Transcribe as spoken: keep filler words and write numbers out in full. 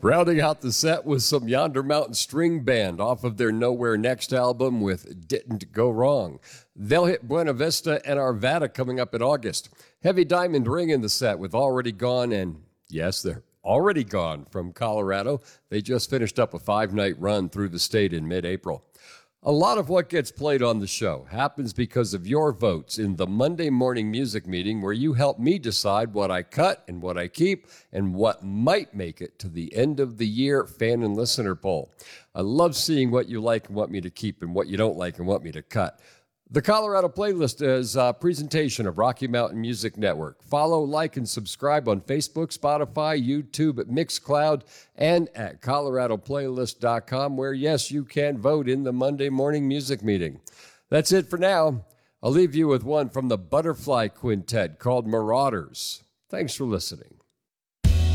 Rounding out the set was some Yonder Mountain String Band off of their Nowhere Next album with Didn't Go Wrong. They'll hit Buena Vista and Arvada coming up in August. Heavy Diamond Ring in the set with Already Gone, and yes, they're already gone from Colorado. They just finished up a five-night run through the state in mid-April. A lot of what gets played on the show happens because of your votes in the Monday morning music meeting where you help me decide what I cut and what I keep and what might make it to the end of the year fan and listener poll. I love seeing what you like and want me to keep and what you don't like and want me to cut. The Colorado Playlist is a presentation of Rocky Mountain Music Network. Follow, like, and subscribe on Facebook, Spotify, YouTube, Mixcloud, and at colorado playlist dot com, where, yes, you can vote in the Monday morning music meeting. That's it for now. I'll leave you with one from the Butterfly Quintet called Marauders. Thanks for listening.